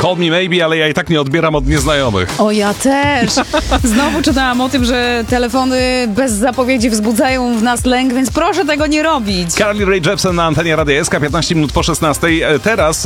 Call me maybe, ale ja i tak nie odbieram od nieznajomych. O, ja też. Znowu czytałam o tym, że telefony bez zapowiedzi wzbudzają w nas lęk, więc proszę tego nie robić. Carly Rae Jepsen na antenie Radia SK, 15 minut po 16. Teraz